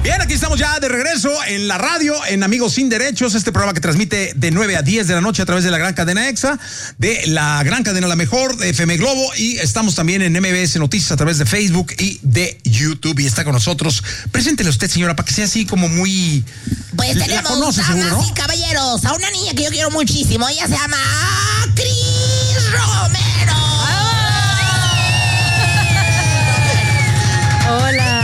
Bien, aquí estamos ya de regreso en la radio, en Amigos Sin Derechos, este programa que transmite de 9 a 10 de la noche a través de la gran cadena EXA, de la gran cadena La Mejor, de FM Globo, y estamos también en MBS Noticias a través de Facebook y de YouTube. Y está con nosotros, preséntele usted, señora, para que sea así como muy... Pues tenemos, damas y caballeros, a una niña que yo quiero muchísimo. Ella se llama Cris Romero. Hola.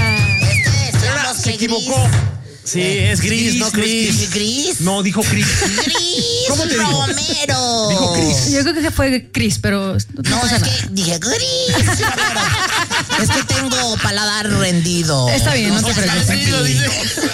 Se equivocó. Sí, es Gris, no Cris. ¿Gris? No, dijo Cris. Cris ¿Cómo te dijo? Romero. Dijo Cris. Yo creo que fue Cris, pero No, pasa es nada. que dije Gris Romero. Es que tengo paladar rendido. Está bien, no te preocupes.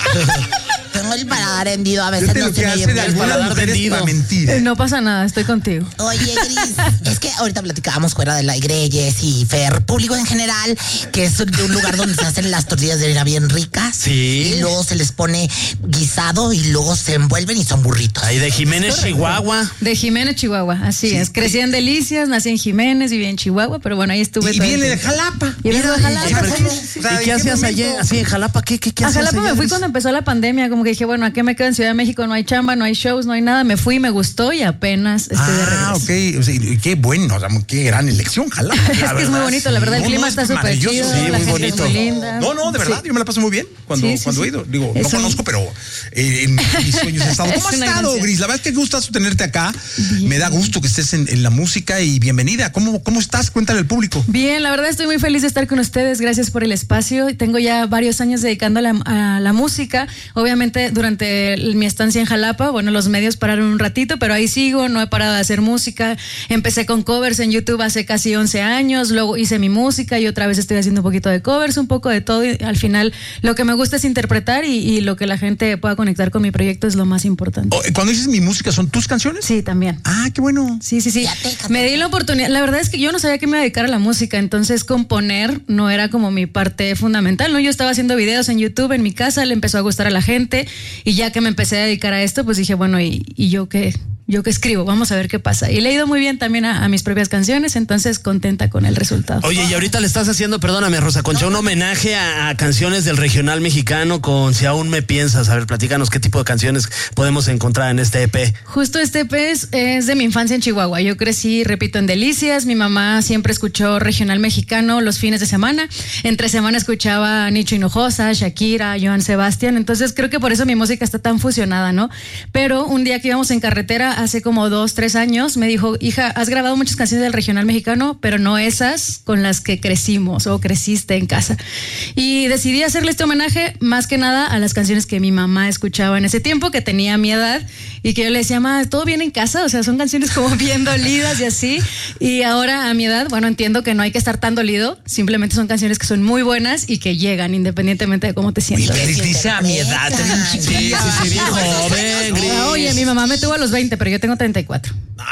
Tengo el paladar rendido, a veces Fíjate no lo se que me hace lleva de el algunas paladar mujeres rendido. para mentir. No pasa nada, estoy contigo. Oye, Gris, es que ahorita platicábamos fuera del aire, Jess y Fer, público en general, que es de un lugar donde se hacen las tortillas de harina bien ricas. Sí. Y luego se les pone guisado y luego se envuelven y son burritos. Ahí de Jiménez, Chihuahua. De Jiménez, Chihuahua, así es. Crecí en Delicias, nací en Jiménez, viví en Chihuahua, pero bueno, ahí estuve. Y viene de Jalapa. Y vengo de Jalapa. ¿Y qué hacías allá, así en Jalapa? ¿Qué A hacías Jalapa allá, me fui Gris? cuando empezó la pandemia, como que dije, bueno, ¿a qué me quedo en Ciudad de México? No hay chamba, no hay shows, no hay nada. Me fui, me gustó y apenas estoy de regreso. Ok. O sea, y qué bueno, o sea, qué gran elección, Jalapa. Es que es muy bonito, la verdad, el clima está súper chido, Sí, la muy gente bonito. es muy linda. No, de verdad, Sí. yo me la paso muy bien cuando Sí, he ido. Digo, no Es un- conozco, pero en mis sueños he estado. ¿Cómo has Es una estado, ganancia. Gris? La verdad es que gustazo tenerte acá. Bien. Me da gusto que estés en la música y bienvenida. ¿Cómo estás? Cuéntale al público. Bien, la verdad estoy muy feliz de estar con ustedes, gracias por el espacio. Tengo ya varios años dedicando a la música, obviamente durante mi estancia en Jalapa, bueno, los medios pararon un ratito, pero ahí sigo, no he parado de hacer música. Empecé con covers en YouTube hace casi 11 años, luego hice mi música y otra vez estoy haciendo un poquito de covers, un poco de todo, y al final lo que me gusta es interpretar y lo que la gente pueda conectar con mi proyecto es lo más importante. Cuando dices mi música, ¿son tus canciones? Sí, también. Ah, qué bueno. Sí. Ya te cantas. Me di la oportunidad. La verdad es que yo no sabía que me iba a dedicar a la música, entonces componer no era como mi parte fundamental, ¿no? Yo estaba haciendo videos en YouTube en mi casa, le empezó a gustar a la gente y ya que me empecé a dedicar a esto, pues dije, bueno, ¿y yo qué? Yo que escribo, vamos a ver qué pasa. Y le he ido muy bien también a mis propias canciones, entonces contenta con el resultado. Oye, y ahorita le estás haciendo, perdóname, Rosa Concha, un homenaje a canciones del regional mexicano con Si Aún Me Piensas. A ver, platícanos qué tipo de canciones podemos encontrar en este EP. Justo este EP es de mi infancia en Chihuahua. Yo crecí, repito, en Delicias. Mi mamá siempre escuchó regional mexicano los fines de semana. Entre semana escuchaba a Nicho Hinojosa, Shakira, Joan Sebastián. Entonces creo que por eso mi música está tan fusionada, ¿no? Pero un día que íbamos en carretera, hace como 2-3 años, me dijo, hija, has grabado muchas canciones del regional mexicano, pero no esas con las que crecimos o creciste en casa. Y decidí hacerle este homenaje más que nada a las canciones que mi mamá escuchaba en ese tiempo, que tenía mi edad, y que yo le decía, ma, ¿todo bien en casa? O sea, son canciones como bien dolidas y así. Y ahora a mi edad, bueno, entiendo que no hay que estar tan dolido, simplemente son canciones que son muy buenas y que llegan independientemente de cómo te sientas. Gris dice a mi edad. Sí, bien joven, Gris. Oye, mi mamá me tuvo a los 20, pero yo tengo 34.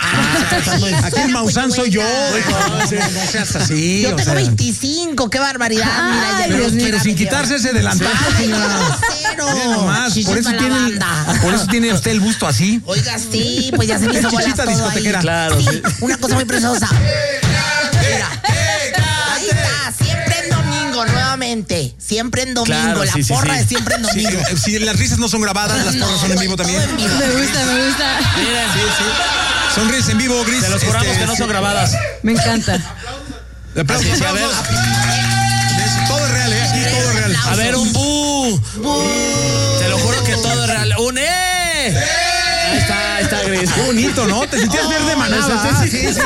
Aquí el Maussan soy yo. No seas así. Yo o tengo sea. 25, qué barbaridad. Mira, Ay, ya Pero, Dios mío. sin quitarse ese delantal, señora. Cero. Mira nomás, Chichis por eso para la tiene banda. usted el busto así. Oiga, sí, pues ya se me hizo bolas Chichita todo ahí. discotequera. Claro, Sí, sí. una cosa muy preciosa. Mira, ahí está, siempre en domingo, nuevamente. Siempre en domingo, Claro, la sí, sí, porra sí. es siempre en Sí, domingo. si las risas no son grabadas, las porras son en vivo todo también. en vivo. Me gusta. Miren, Son risas en vivo, Gris. se los juramos que no son grabadas. Me encanta. Aplausos, Así, a ver. aplausos. Todo es real, aquí todo es real. A ver, un bu. Te lo juro que todo es real. ¡Un Ahí está Gris. Qué bonito, ¿no? Te sentías verde manada. Sí, sí, sí.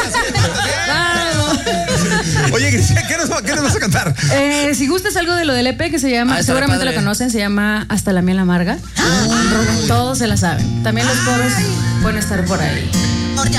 Oye, Gris, ¿qué nos vas a cantar? Si gustas algo de lo del EP que se llama, estará seguramente padre. lo conocen, se llama Hasta la miel amarga. Todos se la saben. También los coros pueden estar por ahí.